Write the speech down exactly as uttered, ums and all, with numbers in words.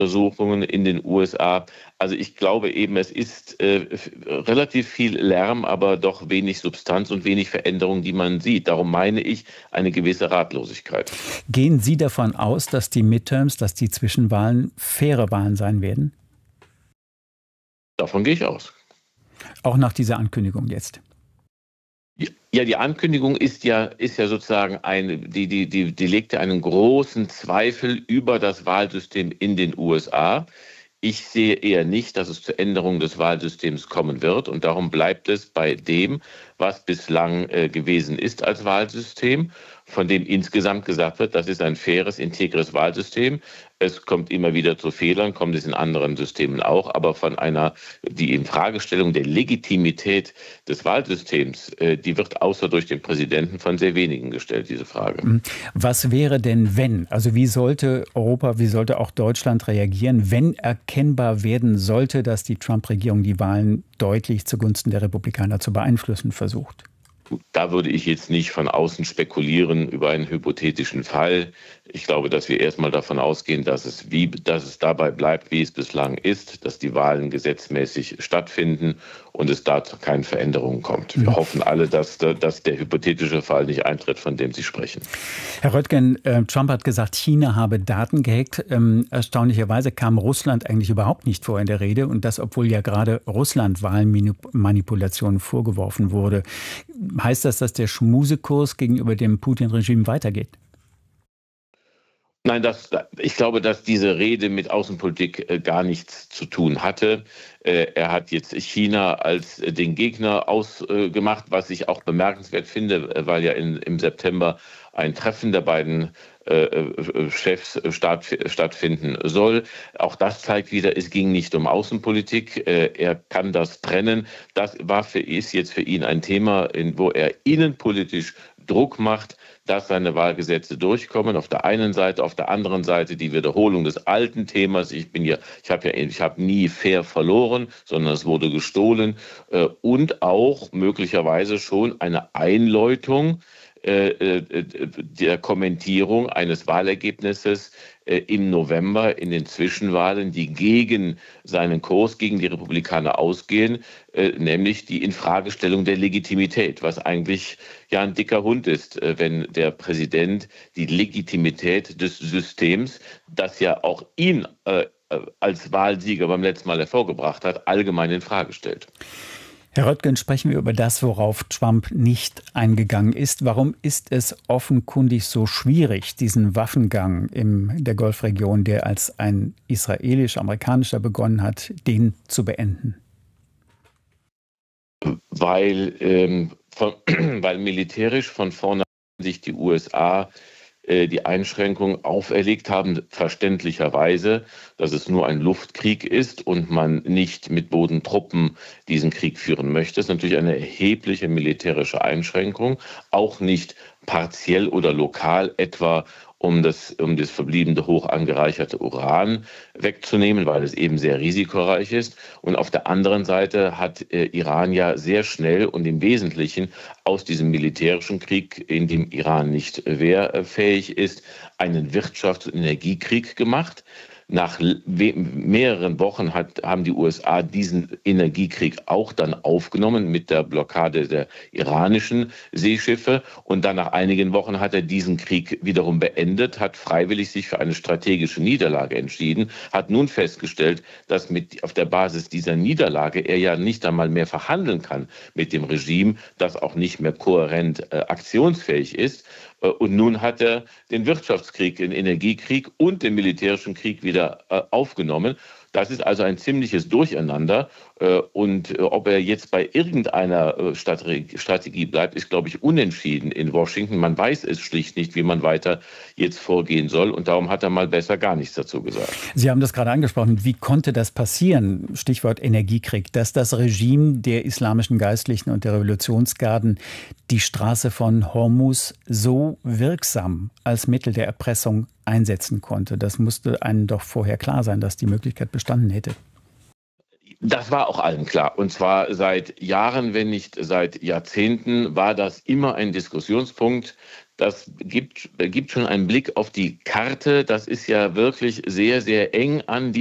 Untersuchungen in den U S A. Also ich glaube eben, es ist äh, relativ viel Lärm, aber doch wenig Substanz und wenig Veränderung, die man sieht. Darum meine ich eine gewisse Ratlosigkeit. Gehen Sie davon aus, dass die Midterms, dass die Zwischenwahlen faire Wahlen sein werden? Davon gehe ich aus. Auch nach dieser Ankündigung jetzt? Ja, die Ankündigung ist ja, ist ja sozusagen eine, die, die, die, die legt ja einen großen Zweifel über das Wahlsystem in den U S A. Ich sehe eher nicht, dass es zur Änderung des Wahlsystems kommen wird. Und darum bleibt es bei dem, was bislang äh, gewesen ist als Wahlsystem, von dem insgesamt gesagt wird, das ist ein faires, integres Wahlsystem. Es kommt immer wieder zu Fehlern, kommt es in anderen Systemen auch, aber von einer, die Infragestellung der Legitimität des Wahlsystems, äh, die wird außer durch den Präsidenten von sehr wenigen gestellt, diese Frage. Was wäre denn, wenn? Also wie sollte Europa, wie sollte auch Deutschland reagieren, wenn erkennbar werden sollte, dass die Trump-Regierung die Wahlen deutlich zugunsten der Republikaner zu beeinflussen versucht? Da würde ich jetzt nicht von außen spekulieren über einen hypothetischen Fall. Ich glaube, dass wir erstmal davon ausgehen, dass es, wie, dass es dabei bleibt, wie es bislang ist, dass die Wahlen gesetzmäßig stattfinden und es da zu keinen Veränderungen kommt. Wir mhm. hoffen alle, dass, dass der hypothetische Fall nicht eintritt, von dem Sie sprechen. Herr Röttgen, äh, Trump hat gesagt, China habe Daten gehackt. Ähm, erstaunlicherweise kam Russland eigentlich überhaupt nicht vor in der Rede. Und das, obwohl ja gerade Russland Wahlmanipulationen vorgeworfen wurde. Heißt das, dass der Schmusekurs gegenüber dem Putin-Regime weitergeht? Nein, das, ich glaube, dass diese Rede mit Außenpolitik äh, gar nichts zu tun hatte. Äh, er hat jetzt China als äh, den Gegner ausgemacht, was ich auch bemerkenswert finde, äh, weil ja in, im September ein Treffen der beiden äh, Chefs statt, stattfinden soll. Auch das zeigt wieder, es ging nicht um Außenpolitik. Äh, er kann das trennen. Das war für, ist jetzt für ihn ein Thema, in, wo er innenpolitisch Druck macht, dass seine Wahlgesetze durchkommen. Auf der einen Seite, auf der anderen Seite die Wiederholung des alten Themas. Ich bin ja, ich habe ja, ich habe nie fair verloren, sondern es wurde gestohlen. Äh, und auch möglicherweise schon eine Einläutung äh, der Kommentierung eines Wahlergebnisses äh, im November in den Zwischenwahlen, die gegen seinen Kurs, gegen die Republikaner ausgehen, äh, nämlich die Infragestellung der Legitimität, was eigentlich ja ein dicker Hund ist, äh, wenn der Präsident die Legitimität des Systems, das ja auch ihn äh, als Wahlsieger beim letzten Mal hervorgebracht hat, allgemein in Frage stellt. Herr Röttgen, sprechen wir über das, worauf Trump nicht eingegangen ist. Warum ist es offenkundig so schwierig, diesen Waffengang in der Golfregion, der als ein israelisch-amerikanischer begonnen hat, den zu beenden? Weil, ähm, von, weil militärisch von vorne sich die U S A die Einschränkungen auferlegt haben, verständlicherweise, dass es nur ein Luftkrieg ist und man nicht mit Bodentruppen diesen Krieg führen möchte. Das ist natürlich eine erhebliche militärische Einschränkung, auch nicht partiell oder lokal, etwa um das, um das verbliebene hoch angereicherte Uran wegzunehmen, weil es eben sehr risikoreich ist. Und auf der anderen Seite hat äh, Iran ja sehr schnell und im Wesentlichen aus diesem militärischen Krieg, in dem Iran nicht wehrfähig ist, einen Wirtschafts- und Energiekrieg gemacht. Nach mehreren Wochen hat, haben die U S A diesen Energiekrieg auch dann aufgenommen mit der Blockade der iranischen Seeschiffe. Und dann nach einigen Wochen hat er diesen Krieg wiederum beendet, hat freiwillig sich für eine strategische Niederlage entschieden, hat nun festgestellt, dass mit, auf der Basis dieser Niederlage er ja nicht einmal mehr verhandeln kann mit dem Regime, das auch nicht mehr kohärent äh, aktionsfähig ist. Und nun hat er den Wirtschaftskrieg, den Energiekrieg und den militärischen Krieg wieder äh, aufgenommen. Das ist also ein ziemliches Durcheinander. Äh, und äh, ob er jetzt bei irgendeiner äh, Strategie bleibt, ist, glaube ich, unentschieden in Washington. Man weiß es schlicht nicht, wie man weiter jetzt vorgehen soll. Und darum hat er mal besser gar nichts dazu gesagt. Sie haben das gerade angesprochen. Wie konnte das passieren? Stichwort Energiekrieg. Dass das Regime der islamischen Geistlichen und der Revolutionsgarden die Straße von Hormuz so wirksam als Mittel der Erpressung einsetzen konnte. Das musste einem doch vorher klar sein, dass die Möglichkeit bestanden hätte. Das war auch allen klar. Und zwar seit Jahren, wenn nicht seit Jahrzehnten, war das immer ein Diskussionspunkt, Das gibt, gibt schon einen Blick auf die Karte. Das ist ja wirklich sehr, sehr eng an